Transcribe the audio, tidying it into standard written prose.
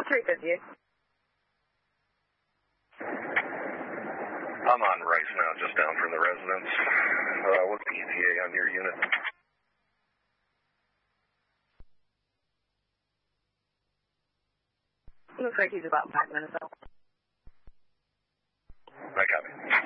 350. I'm on Rice now, just down from the residence. What's the ETA on your unit? Looks like he's about 5 minutes out. I copy.